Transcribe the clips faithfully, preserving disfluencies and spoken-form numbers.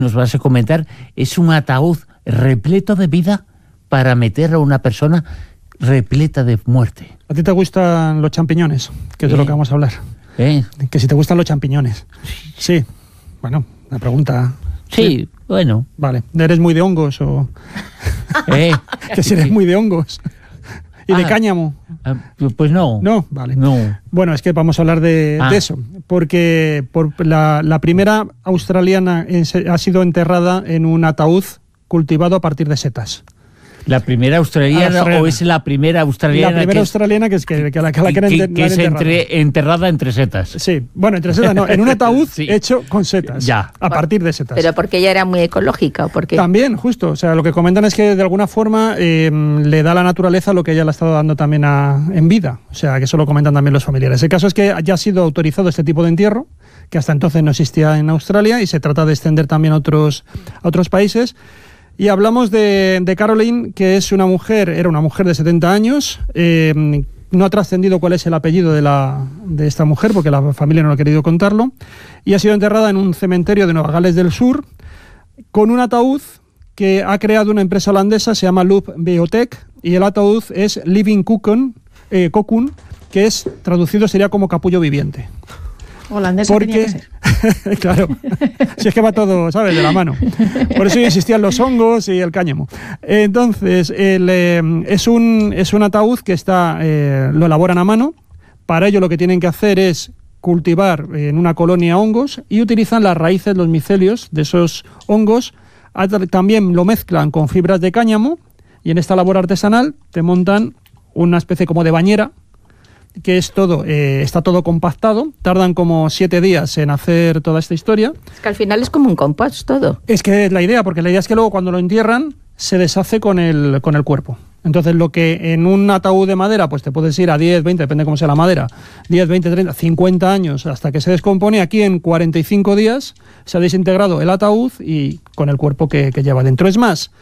nos vas a comentar, es un ataúd repleto de vida para meter a una persona repleta de muerte. ¿A ti te gustan los champiñones? Que es de ¿Eh? lo que vamos a hablar. ¿Eh? Que si te gustan los champiñones. Sí. Bueno, la pregunta... Sí, sí, bueno. Vale. ¿Eres muy de hongos o...? ¿Eh? Que si eres muy de hongos. ¿Y ah, de cáñamo? Pues no. No, vale. No. Bueno, es que vamos a hablar de, ah. de eso. Porque por la, la primera australiana ha sido enterrada en un ataúd cultivado a partir de setas. ¿La primera australiana, australiana o es la primera australiana? La primera que australiana que es que, que la que, la que, que, enter, que es entre, enterrada entre setas. Sí, bueno, entre setas no, en un ataúd sí. hecho con setas. Ya. A partir de setas. Pero porque ella era muy ecológica o porque... También, justo. O sea, lo que comentan es que de alguna forma eh, le da a la naturaleza lo que ella le ha estado dando también a, en vida. O sea, que eso lo comentan también los familiares. El caso es que ya ha sido autorizado este tipo de entierro, que hasta entonces no existía en Australia, y se trata de extender también a otros, a otros países. Y hablamos de, de Caroline, que es una mujer, era una mujer de setenta años, eh, no ha trascendido cuál es el apellido de, la, de esta mujer, porque la familia no ha querido contarlo, y ha sido enterrada en un cementerio de Nueva Gales del Sur, con un ataúd que ha creado una empresa holandesa, se llama Loop Biotech, y el ataúd es Living Cocoon, eh, Cocoon, que es, traducido sería como capullo viviente. Holandesa porque, tenía que ser. Claro, si es que va todo, ¿sabes?, de la mano. Por eso existían los hongos y el cáñamo. Entonces, el, eh, es, un, es un ataúd que está, eh, lo elaboran a mano. Para ello lo que tienen que hacer es cultivar en una colonia hongos y utilizan las raíces, los micelios de esos hongos. También lo mezclan con fibras de cáñamo y en esta labor artesanal te montan una especie como de bañera, que es todo, eh, está todo compactado, tardan como siete días en hacer toda esta historia. Es que al final es como un compost todo. Es que es la idea, porque la idea es que luego cuando lo entierran se deshace con el, con el cuerpo. Entonces lo que en un ataúd de madera pues te puedes ir a diez, veinte, depende cómo sea la madera, diez, veinte, treinta, cincuenta años hasta que se descompone, aquí en cuarenta y cinco días se ha desintegrado el ataúd y con el cuerpo que, que lleva dentro. Es más,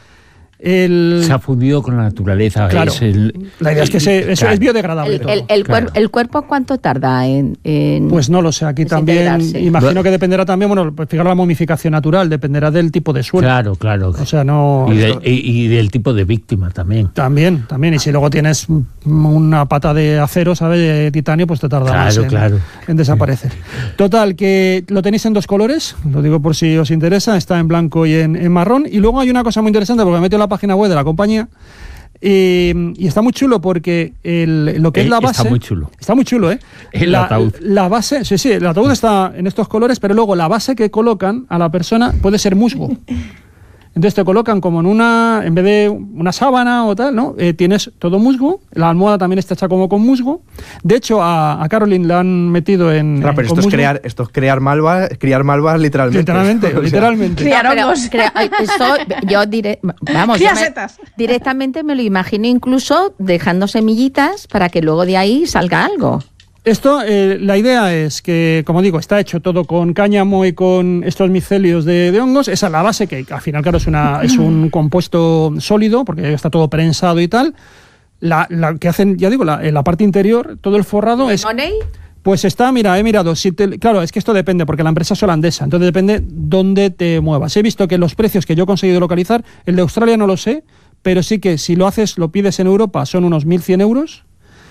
El... se ha fundido con la naturaleza. Claro, es el, la idea es que se, eso claro. es biodegradable. El, el, el, claro. cuer, ¿El cuerpo cuánto tarda en...? en pues no lo sé, aquí también, imagino que dependerá también, bueno, pues fijar la momificación natural, dependerá del tipo de suelo. Claro, claro. O sea, no... Y, de, y, y del tipo de víctima también. También, también. Y si luego tienes una pata de acero, ¿sabes?, de titanio, pues te tarda claro, más en, claro. en desaparecer. Total, que lo tenéis en dos colores, lo digo por si os interesa, está en blanco y en, en marrón. Y luego hay una cosa muy interesante, porque me he metido en la página web de la compañía. Y, y está muy chulo porque el, lo que eh, es la base... Está muy chulo. Está muy chulo, ¿eh? El la, ataúd. La base, sí, sí, el ataúd está en estos colores, pero luego la base que colocan a la persona puede ser musgo. Entonces te colocan como en una, en vez de una sábana o tal, ¿no? Eh, tienes todo musgo, la almohada también está hecha como con musgo. De hecho, a, a Caroline la han metido en... Claro, pero en, esto, es crear, esto es crear malvas, criar malvas literalmente. Literalmente, o sea, literalmente. Criar No, pero, hongos. crea, eso, yo diré, vamos, yo me, directamente me lo imagino incluso dejando semillitas para que luego de ahí salga algo. Esto, eh, la idea es que, como digo, está hecho todo con cáñamo y con estos micelios de, de hongos. Esa es la base, que al final, claro, es, una, es un compuesto sólido, porque está todo prensado y tal. La, la que hacen, ya digo, la, en la parte interior, todo el forrado es... ¿Money? Pues está, mira, he mirado, si te, claro, es que esto depende, porque la empresa es holandesa, entonces depende dónde te muevas. He visto que los precios que yo he conseguido localizar, el de Australia no lo sé, pero sí que si lo haces, lo pides en Europa, son unos mil cien euros.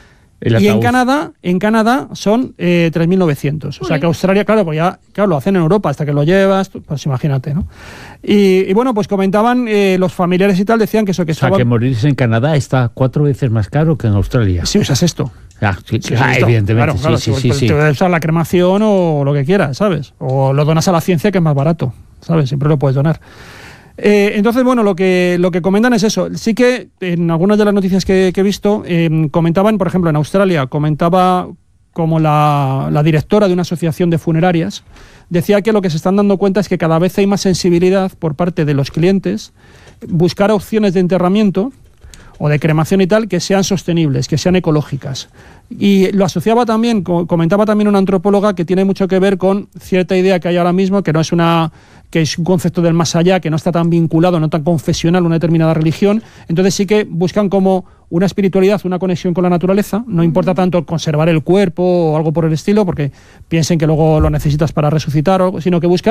Y en Canadá, en Canadá son eh, tres mil novecientos. O sea que Australia, claro, pues ya claro, lo hacen en Europa, hasta que lo llevas, pues imagínate, ¿no? Y, y bueno, pues comentaban eh, los familiares y tal, decían que eso que O sea, estaba... que morirse en Canadá está cuatro veces más caro que en Australia. Si usas esto. Ah, sí, Sí, ah, esto. evidentemente, claro, claro, sí, si sí, pues, sí. te puedes usar la cremación o lo que quieras, ¿sabes? O lo donas a la ciencia, que es más barato, ¿sabes? Siempre lo puedes donar. Eh, entonces, bueno, lo que, lo que comentan es eso. Sí que en algunas de las noticias que, que he visto, eh, comentaban, por ejemplo, en Australia, comentaba como la, la directora de una asociación de funerarias, decía que lo que se están dando cuenta es que cada vez hay más sensibilidad por parte de los clientes, buscar opciones de enterramiento o de cremación y tal, que sean sostenibles, que sean ecológicas. Y lo asociaba también, comentaba también una antropóloga, que tiene mucho que ver con cierta idea que hay ahora mismo, que no es una que es un concepto del más allá, que no está tan vinculado, no tan confesional a una determinada religión. Entonces sí que buscan como una espiritualidad, una conexión con la naturaleza. No importa tanto conservar el cuerpo o algo por el estilo, porque piensen que luego lo necesitas para resucitar, o, sino que buscan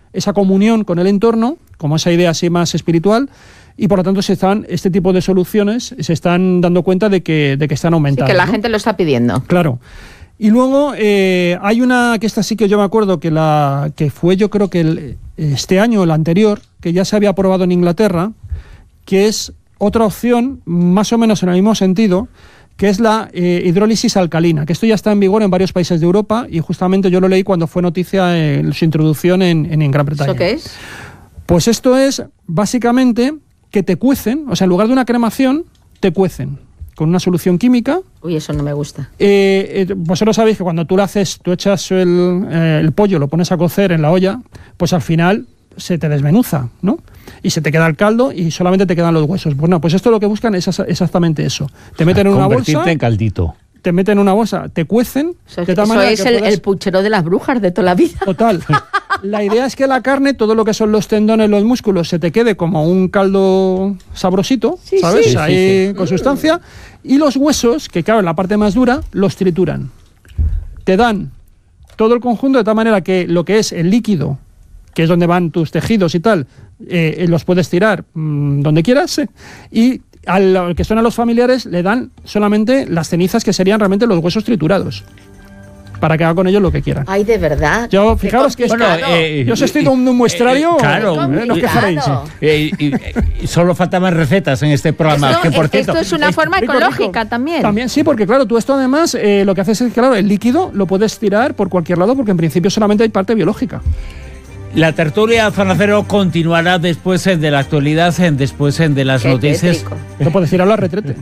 esa comunión con el entorno, como esa idea así más espiritual, y por lo tanto se están, este tipo de soluciones se están dando cuenta de que, de que están aumentando. Sí, que la ¿no? gente lo está pidiendo. Claro. Y luego eh, hay una, que esta sí que yo me acuerdo, que, la, que fue yo creo que el, este año o el anterior, que ya se había aprobado en Inglaterra, que es otra opción, más o menos en el mismo sentido, que es la eh, hidrólisis alcalina, que esto ya está en vigor en varios países de Europa y justamente yo lo leí cuando fue noticia en su introducción en, en, en Gran Bretaña. ¿Eso qué es? Pues esto es básicamente que te cuecen, o sea, en lugar de una cremación, te cuecen con una solución química. Uy, eso no me gusta. Eh, eh, vosotros sabéis que cuando tú lo haces, tú echas el, eh, el pollo, lo pones a cocer en la olla, pues al final se te desmenuza, ¿no? Y se te queda el caldo y solamente te quedan los huesos. Bueno, pues esto lo que buscan es exactamente eso. Te meten en una bolsa. Convertirte en caldito. Te meten en una bolsa, te cuecen. Eso, de tal eso manera es que el, puedas... el puchero de las brujas de toda la vida. Total. La idea es que la carne, todo lo que son los tendones, los músculos, se te quede como un caldo sabrosito, sí, ¿sabes? Sí, Ahí sí, sí. con sustancia. Y los huesos, que claro, en la parte más dura, los trituran. Te dan todo el conjunto de tal manera que lo que es el líquido, que es donde van tus tejidos y tal, eh, los puedes tirar mmm, donde quieras, eh, y al que son a los familiares le dan solamente las cenizas, que serían realmente los huesos triturados, para que haga con ellos lo que quieran. Ay, de verdad. Yo, fijaros que bueno, eh, yo os estoy dando un muestrario. Eh, claro, eh, no os quejaréis. Eh, y, y solo faltaban recetas en este programa. Esto, que por cierto, esto es una es, forma rico, ecológica rico. también. También, sí, porque claro, tú esto además eh, lo que haces es que claro, el líquido lo puedes tirar por cualquier lado, porque en principio solamente hay parte biológica. La tertulia Zona Cero continuará después eh, de la actualidad, eh, después eh, de las Qué noticias. tétrico. No puedes ir a la retrete.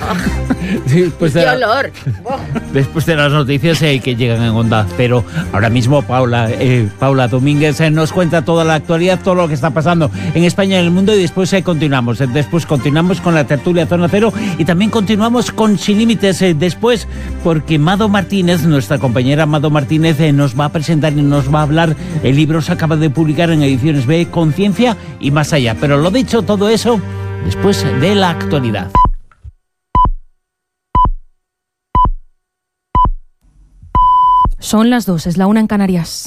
Sí, después de ¡Qué la- olor! Después de las noticias eh, que llegan en Onda Cero. Ahora mismo Paula, eh, Paula Domínguez eh, nos cuenta toda la actualidad, todo lo que está pasando en España y en el mundo, y después eh, continuamos. Eh, después continuamos con la tertulia Zona Cero y también continuamos con Sin Límites eh, después, porque Mado Martínez, nuestra compañera Mado Martínez, eh, nos va a presentar y nos va a hablar. El libro se acaba de publicar en Ediciones B, Conciencia y Más Allá. Pero lo dicho, todo eso después de la actualidad. Son las dos, es la una en Canarias.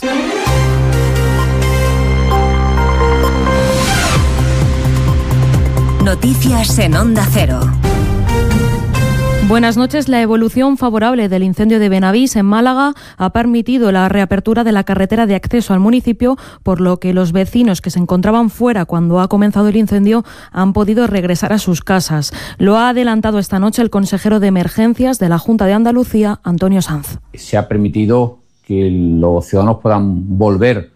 Noticias en Onda Cero. Buenas noches. La evolución favorable del incendio de Benavís en Málaga ha permitido la reapertura de la carretera de acceso al municipio, por lo que los vecinos que se encontraban fuera cuando ha comenzado el incendio han podido regresar a sus casas. Lo ha adelantado esta noche el consejero de Emergencias de la Junta de Andalucía, Antonio Sanz. Se ha permitido que los ciudadanos puedan volver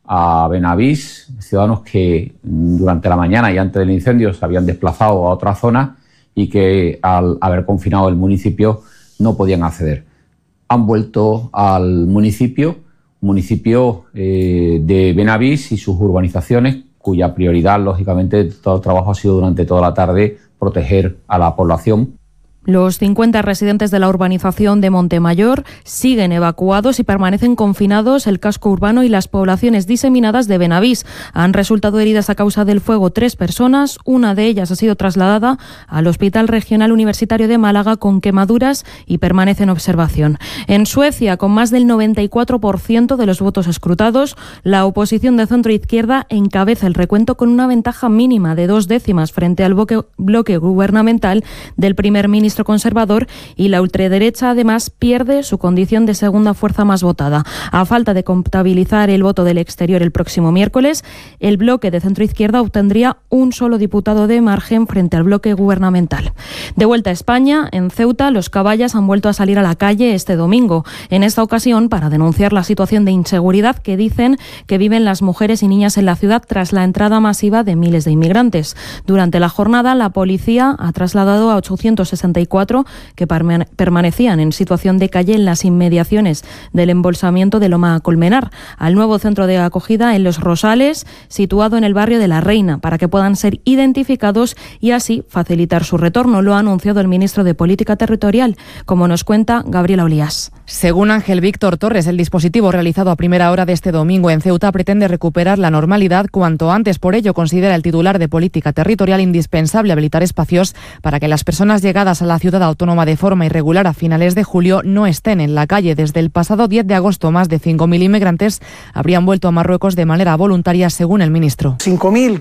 a Benavís, ciudadanos que durante la mañana y antes del incendio se habían desplazado a otra zona y que al haber confinado el municipio no podían acceder. Han vuelto al municipio, municipio eh, de Benavís y sus urbanizaciones, cuya prioridad, lógicamente, de todo el trabajo ha sido durante toda la tarde proteger a la población. Los cincuenta residentes de la urbanización de Montemayor siguen evacuados y permanecen confinados el casco urbano y las poblaciones diseminadas de Benavís. Han resultado heridas a causa del fuego tres personas. Una de ellas ha sido trasladada al Hospital Regional Universitario de Málaga con quemaduras y permanece en observación. En Suecia, con más del noventa y cuatro por ciento de los votos escrutados, la oposición de centro-izquierda encabeza el recuento con una ventaja mínima de dos décimas frente al bloque, bloque gubernamental del primer ministro conservador, y la ultraderecha además pierde su condición de segunda fuerza más votada. A falta de contabilizar el voto del exterior el próximo miércoles, el bloque de centroizquierda obtendría un solo diputado de margen frente al bloque gubernamental. De vuelta a España, en Ceuta, los caballas han vuelto a salir a la calle este domingo, en esta ocasión para denunciar la situación de inseguridad que dicen que viven las mujeres y niñas en la ciudad tras la entrada masiva de miles de inmigrantes. Durante la jornada, la policía ha trasladado a ochocientos sesenta y cuatro que permanecían en situación de calle en las inmediaciones del embolsamiento de Loma Colmenar al nuevo centro de acogida en Los Rosales, situado en el barrio de La Reina, para que puedan ser identificados y así facilitar su retorno. Lo ha anunciado el ministro de Política Territorial, como nos cuenta Gabriela Olías. Según Ángel Víctor Torres, el dispositivo realizado a primera hora de este domingo en Ceuta pretende recuperar la normalidad cuanto antes. Por ello, considera el titular de Política Territorial indispensable habilitar espacios para que las personas llegadas a la la ciudad autónoma de forma irregular a finales de julio no estén en la calle. Desde el pasado diez de agosto, más de cinco mil inmigrantes habrían vuelto a Marruecos de manera voluntaria, según el ministro. cinco mil